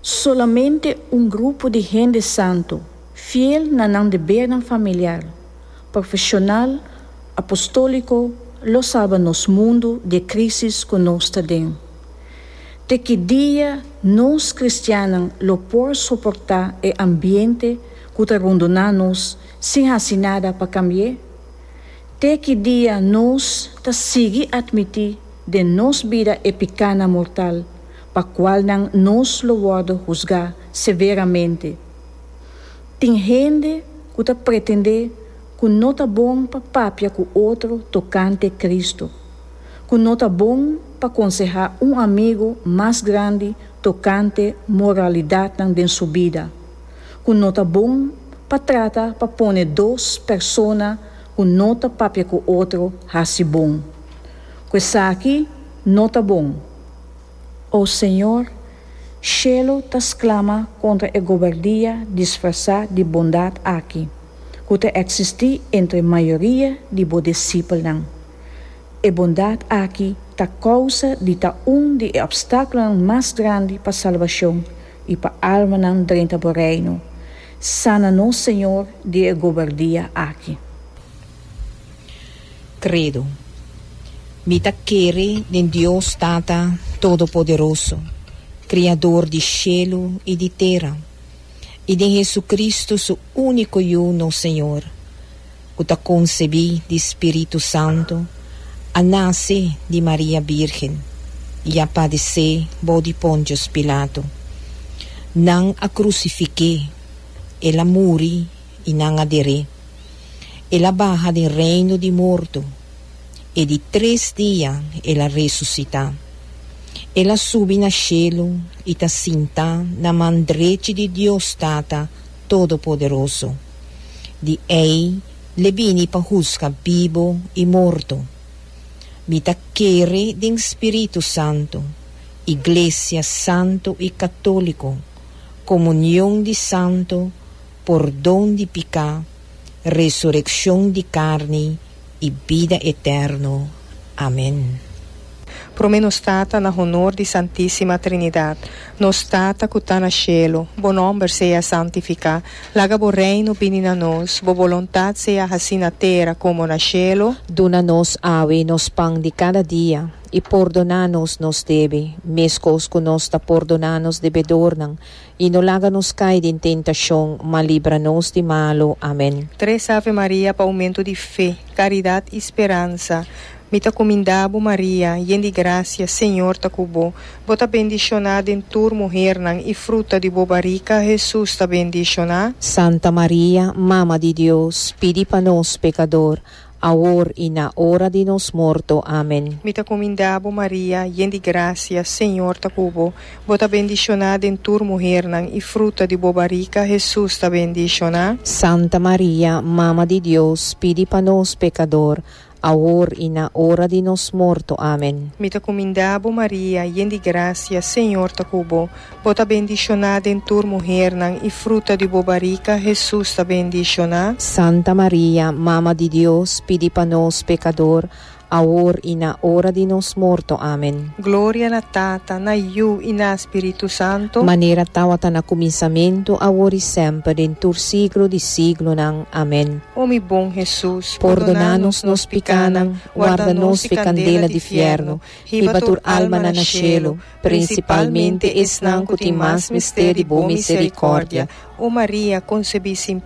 Solamente um grupo de gente santo, fiel na não dever familiar, profissional, apostólico, lo salva nos mundo de crises que nós estamos. De que dia nós cristianos lo por suportar o ambiente que está rondando-nos sem fazer nada para cambiar? De que dia nós ta seguir admitir de nos vida é pequena mortal, para qual não nos lo guarda juzgar severamente? Tem gente que ta pretende que não está bom para papia com outro tocante Cristo, que não está bom para aconselhar um amigo mais grande tocante moralidade na sua vida, que não está bom para tratar para pôr duas pessoas que não está papia com outro assim bom. Que isso aqui não está bom. O Senhor, Shelo te exclama contra a governia disfarçada de bondade aqui, que te existe entre a maioria de bo discípulos. A bondade aqui ta causa de ta de obstáculos mais grande para a salvação e para a alma dentro do reino. Sana no Senhor de a governia aqui. Credo. Mita quere de Deus Tata Todo-Poderoso, Criador de cielo e de terra, e de Jesucristo, seu único e uno Senhor, que ta concebi de Espírito Santo, a nasce de Maria Virgem, e a padecer bo de Pontius Pilato. Nang a crucifique, ela muri e nang adere. Ela baja del reino de morto, e de 3 dias ela ressuscita. Ela sube na cielo e ta sinta na mão direita de Deus Tata Todo-Poderoso. De ei le vini pa juzga vivo e morto. Mita quere de Espírito Santo, Iglesia Santo e Católico, comunhão de santo, perdão de pecado, ressurreição de carne e vida eterna. Amém. Promenos Tata na honor de Santíssima Trinidade. Nos Tata que está na cielo, bo nome seja santificado. Laga bo reino vini na nós, bo vontade seja assim na terra como na cielo. Dona-nos ave nos pão de cada dia, e perdona-nos nos debe, mescos que nos ta perdona-nos debedor, e não laga-nos cair em tentação, mas livra-nos de malo. Amém. 3 Ave Maria para aumento de fé, caridade e esperança. Mita comindabo Maria, yen de gracia, Senhor ta cubo. Bota bendicionada em tur mulher e fruta de bobarica, Jesus ta bendicionada. Santa Maria, Mama de Deus, pedi para nós pecador, agora e na hora de nos morto. Amém. Mita comindabo Maria, yen de gracia, Senhor ta cubo. Bota bendicionada em tur mulher e fruta de bobarica, Jesus ta bendicionada. Santa Maria, Mama de Deus, pedi para nós pecador, agora e na hora de nos morto. Amém. Mita comindabo Maria, yen de gracia, Senhor ta cubo. Bota bendicionada em tur mulher e fruta de bobarica, Jesus ta bendicionada. Santa Maria, Mama de Deus, pedi para nós pecador, agora e na hora de nos morto. Amém. Glória na Tata, na Iu e na Espírito Santo. Maneira tawata na começamento, agora e sempre, dentro siglo de siglo nang. Amém. O mi bom Jesus, perdona-nos nos picanan, guarda-nos de candela de fierno, ribatur alma na cielo, principalmente es nang que tem mais mistério de boa misericórdia. O Maria, concebi sem